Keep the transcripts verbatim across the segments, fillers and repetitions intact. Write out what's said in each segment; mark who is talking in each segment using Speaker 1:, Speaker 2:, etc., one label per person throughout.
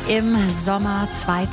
Speaker 1: im Sommer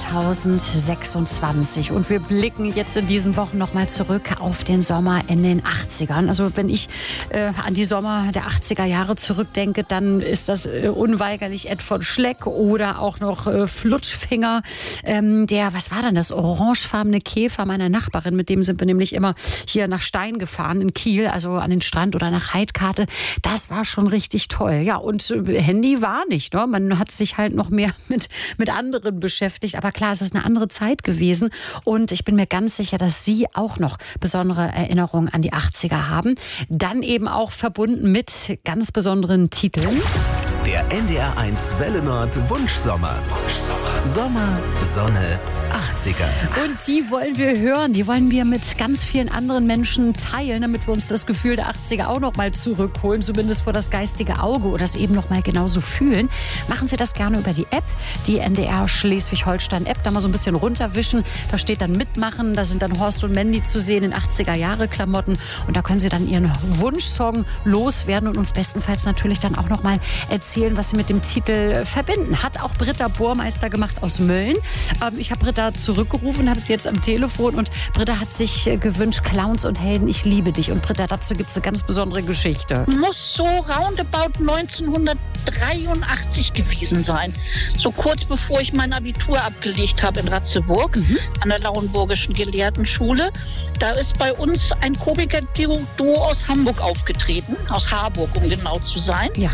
Speaker 1: zweitausendsechsundzwanzig. Und wir blicken jetzt in diesen Wochen nochmal zurück auf den Sommer in den achtzigern. Also wenn ich äh, an die Sommer der achtziger Jahre zurückdenke, dann ist das äh, unweigerlich Ed von Schleck oder auch noch äh, Flutschfinger. Ähm, der, was war denn das, orangefarbene Käfer meiner Nachbarin, mit dem sind wir nämlich immer hier nach Stein gefahren in Kiel, also an den Strand oder nach Heidkarte. Das war schon richtig toll. Ja, und äh, Handy war nicht, ne? Man hat sich halt noch mehr mit mit anderen beschäftigt. Aber klar, es ist eine andere Zeit gewesen. Und ich bin mir ganz sicher, dass Sie auch noch besondere Erinnerungen an die achtziger haben. Dann eben auch verbunden mit ganz besonderen Titeln.
Speaker 2: Der N D R eins Welle Nord Wunschsommer. Wunschsommer. Sommer, Sonne, achtziger.
Speaker 1: Und die wollen wir hören. Die wollen wir mit ganz vielen anderen Menschen teilen, damit wir uns das Gefühl der achtziger auch noch mal zurückholen, zumindest vor das geistige Auge oder es eben noch mal genauso fühlen. Machen Sie das gerne über die App, die N D R Schleswig-Holstein-App. Da mal so ein bisschen runterwischen. Da steht dann Mitmachen. Da sind dann Horst und Mandy zu sehen in achtziger-Jahre-Klamotten. Und da können Sie dann Ihren Wunschsong loswerden und uns bestenfalls natürlich dann auch noch mal erzählen, was Sie mit dem Titel verbinden. Hat auch Britta Burmeister gemacht aus Mölln. Ähm, ich habe Britta zurückgerufen, habe sie jetzt am Telefon und Britta hat sich gewünscht, Clowns und Helden, ich liebe dich. Und Britta, dazu gibt es eine ganz besondere Geschichte.
Speaker 3: Muss so roundabout neunzehnhundertdreiundachtzig gewesen sein. So kurz bevor ich mein Abitur abgelegt habe in Ratzeburg, mhm. an der Lauenburgischen Gelehrtenschule. Da ist bei uns ein Komiker-Duo aus Hamburg aufgetreten, aus Harburg, um genau zu sein.
Speaker 1: Ja.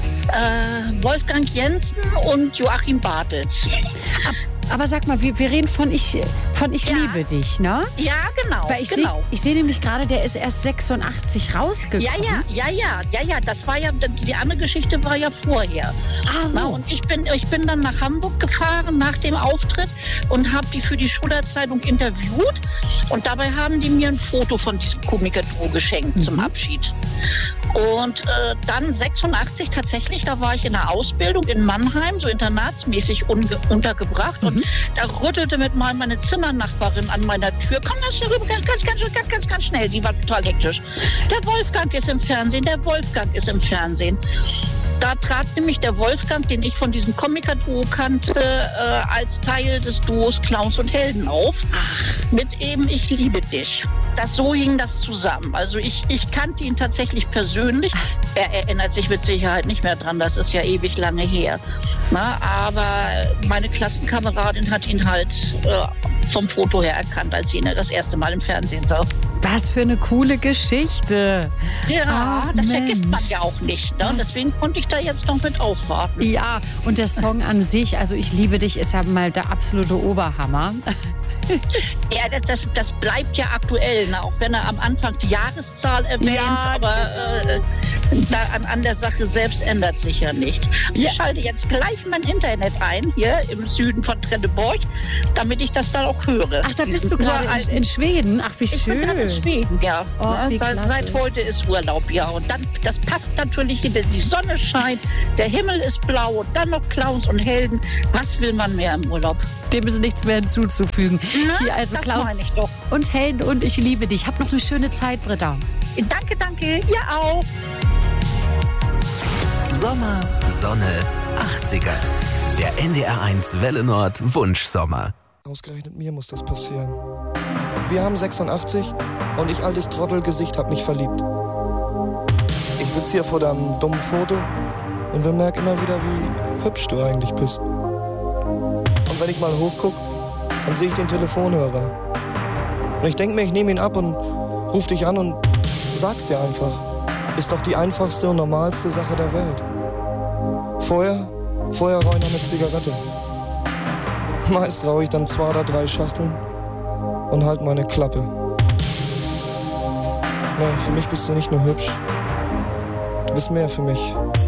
Speaker 3: Äh, Wolfgang Jensen und Joachim Bartels.
Speaker 1: Ab Aber sag mal, wir, wir reden von Ich, von ich
Speaker 3: Ja.
Speaker 1: liebe dich, ne?
Speaker 3: Ja, genau.
Speaker 1: Weil ich
Speaker 3: genau.
Speaker 1: sehe ich seh nämlich gerade, der ist erst sechsundachtzig rausgekommen.
Speaker 3: Ja, ja, ja, ja, ja, ja. Das war ja, die andere Geschichte war ja vorher.
Speaker 1: Ah, so.
Speaker 3: Na, und ich bin, ich bin dann nach Hamburg gefahren nach dem Auftritt und habe die für die Schülerzeitung interviewt. Und dabei haben die mir ein Foto von diesem Komiker-Duo geschenkt mhm. zum Abschied. Und äh, dann sechsundachtzig tatsächlich, da war ich in der Ausbildung in Mannheim, so internatsmäßig untergebracht. Mhm. Und da rüttelte mit mal meine Zimmernachbarin an meiner Tür. Komm, das hier rüber, ganz, ganz, ganz, ganz, ganz, ganz schnell. Die war total hektisch. Der Wolfgang ist im Fernsehen, der Wolfgang ist im Fernsehen. Da trat nämlich der Wolfgang, den ich von diesem Komiker-Duo kannte, äh, als Teil des Duos Clowns und Helden auf. Ach. Mit eben Ich liebe dich. Das, so hing das zusammen. Also ich, ich kannte ihn tatsächlich persönlich. Er erinnert sich mit Sicherheit nicht mehr dran, das ist ja ewig lange her. Na, aber meine Klassenkameradin hat ihn halt äh, vom Foto her erkannt, als sie ihn das erste Mal im Fernsehen sah.
Speaker 1: Was für eine coole Geschichte.
Speaker 3: Ja,
Speaker 1: ah,
Speaker 3: das
Speaker 1: Mensch.
Speaker 3: vergisst man ja auch nicht. Ne? Deswegen konnte ich da jetzt noch mit aufwarten.
Speaker 1: Ja, und der Song an sich, also Ich liebe dich, ist ja mal der absolute Oberhammer.
Speaker 3: Ja, das, das, das bleibt ja aktuell, ne? Auch wenn er am Anfang die Jahreszahl erwähnt,
Speaker 1: Ja,
Speaker 3: aber äh, da, an, an der Sache selbst ändert sich ja nichts. Ich
Speaker 1: Ja.
Speaker 3: schalte jetzt gleich mein Internet ein, hier im Süden von Trenneborg, damit ich das dann auch höre.
Speaker 1: Ach, da bist
Speaker 3: Diesen
Speaker 1: du gerade in,
Speaker 3: uralten-
Speaker 1: in Schweden. Ach, wie
Speaker 3: Ich bin gerade in
Speaker 1: schön.
Speaker 3: Schweden, ja.
Speaker 1: Oh,
Speaker 3: Ja,
Speaker 1: wie
Speaker 3: seit,
Speaker 1: klasse.
Speaker 3: seit heute ist Urlaub, ja. Und dann, das passt natürlich, denn die Sonne scheint, der Himmel ist blau und dann noch Clowns und Helden. Was will man mehr im Urlaub?
Speaker 1: Dem ist nichts mehr hinzuzufügen.
Speaker 3: Na,
Speaker 1: Hier also
Speaker 3: das meine
Speaker 1: Clowns
Speaker 3: ich doch.
Speaker 1: und Helden und Ich liebe dich. Hab noch eine schöne Zeit, Britta.
Speaker 3: Danke, danke. Ihr auch.
Speaker 2: Sommer, Sonne, achtziger. Der N D R eins Welle Nord Wunschsommer.
Speaker 4: Ausgerechnet mir muss das passieren. Wir haben sechsundachtzig und ich, altes Trottelgesicht, hab mich verliebt. Ich sitz hier vor deinem dummen Foto und bemerk immer wieder, wie hübsch du eigentlich bist. Und wenn ich mal hochguck, dann sehe ich den Telefonhörer. Und ich denk mir, ich nehme ihn ab und ruf dich an und sag's dir einfach. Ist doch die einfachste und normalste Sache der Welt. Vorher, vorher rauch ich noch eine Zigarette. Meist rauche ich dann zwei oder drei Schachteln und halt meine Klappe. Nee, für mich bist du nicht nur hübsch. Du bist mehr für mich.